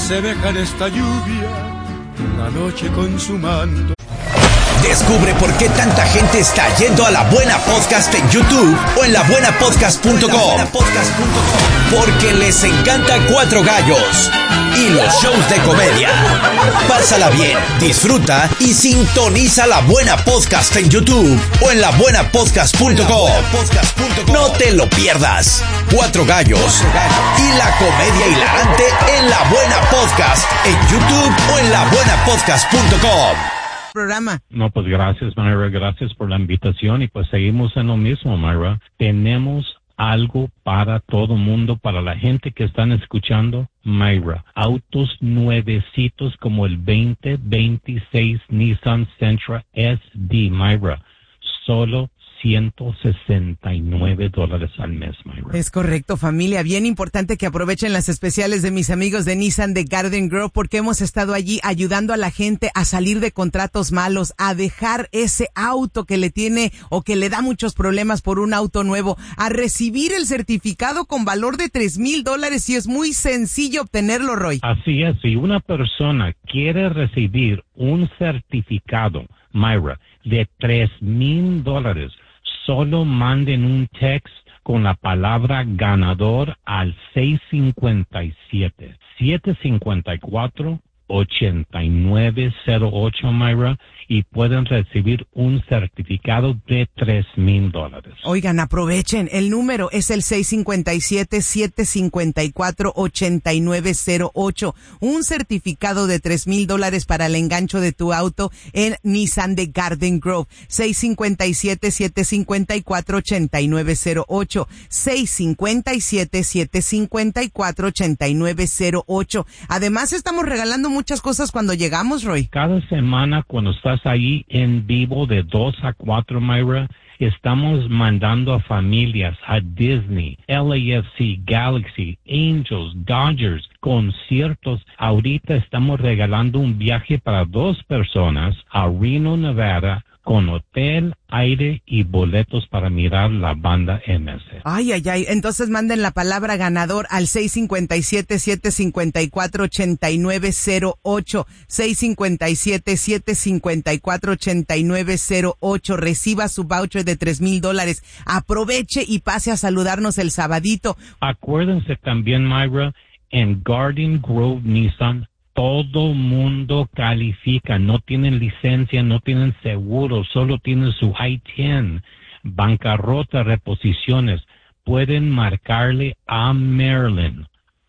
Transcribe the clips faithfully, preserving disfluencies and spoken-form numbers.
se deja en esta lluvia la noche con su manto. Descubre por qué tanta gente está yendo a La Buena Podcast en YouTube o en la buena podcast punto com. Porque les encanta Cuatro Gallos y los shows de comedia. Pásala bien, disfruta y sintoniza La Buena Podcast en YouTube o en la buena podcast punto com. No te lo pierdas. Cuatro Gallos y la comedia hilarante en La Buena Podcast en YouTube o en la buena podcast punto com. Programa. No, pues gracias, Mayra, gracias por la invitación y pues seguimos en lo mismo, Mayra. Tenemos algo para todo mundo, para la gente que están escuchando, Mayra. Autos nuevecitos como el veinte veintiséis Nissan Sentra S D, Mayra. Solo ciento sesenta y nueve dólares al mes, Mayra. Es correcto, familia. Bien importante que aprovechen las especiales de mis amigos de Nissan de Garden Grove, porque hemos estado allí ayudando a la gente a salir de contratos malos, a dejar ese auto que le tiene o que le da muchos problemas por un auto nuevo, a recibir el certificado con valor de tres mil dólares, y es muy sencillo obtenerlo, Roy. Así es, si una persona quiere recibir un certificado, Mayra, de tres mil dólares, solo manden un text con la palabra ganador al seis cinco siete, siete cinco cuatro, ocho nueve cero ocho, Mayra, y pueden recibir un certificado de tres mil dólares. Oigan, aprovechen. El número es el seis cinco siete, siete cinco cuatro, ocho nueve cero ocho. Un certificado de tres mil dólares para el engancho de tu auto en Nissan de Garden Grove. seis cinco siete, siete cinco cuatro, ocho nueve cero ocho. seis cinco siete, siete cinco cuatro, ocho nueve cero ocho. Además, estamos regalando muchas cosas cuando llegamos, Roy. Cada semana cuando estás ahí en vivo de dos a cuatro, Mayra, estamos mandando a familias a Disney, L A F C, Galaxy, Angels, Dodgers, conciertos. Ahorita estamos regalando un viaje para dos personas a Reno, Nevada, con hotel, aire y boletos para mirar la banda M S. Ay, ay, ay. Entonces manden la palabra ganador al seis cinco siete, siete cinco cuatro, ocho nueve cero ocho. seis cinco siete, siete cinco cuatro, ocho nueve cero ocho. Reciba su voucher de tres mil dólares. Aproveche y pase a saludarnos el sabadito. Acuérdense también, Mayra, en Garden Grove Nissan, todo mundo califica, no tienen licencia, no tienen seguro, solo tienen su I diez, bancarrota, reposiciones. Pueden marcarle a Marilyn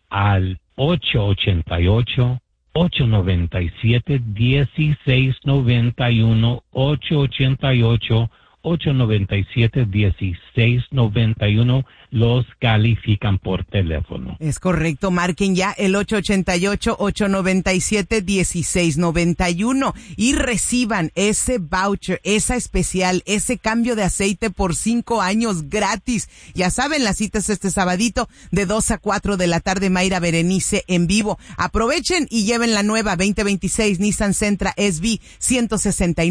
al ocho ocho ocho, ocho nueve siete, uno seis nueve uno, ocho ocho ocho, ocho nueve siete, uno seis nueve uno. Los califican por teléfono. Es correcto, marquen ya el ocho ocho ocho, ocho nueve siete, uno seis nueve uno y reciban ese voucher, esa especial, ese cambio de aceite por cinco años gratis. Ya saben, las citas este sabadito de dos a cuatro de la tarde, Mayra Berenice en vivo. Aprovechen y lleven la nueva veinte veintiséis Nissan Sentra S V ciento sesenta y nueve.